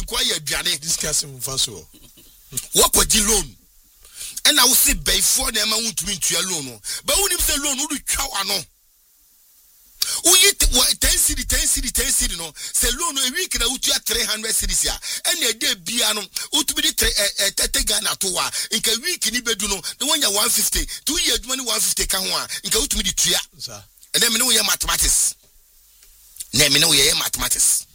kwa ya aduane discussing faso wo kwaji loan and I will say before them I want to meet you alone but when you say loan would twa ano we 10 city no say loan a week na utu 300 cities ya and a day bia no utu be 30 Ghana to wa inka week ni bedu no the one ya 150 2 years money 150 ka ho a inka utu me di tua sir and then me no mathematics na me no mathematics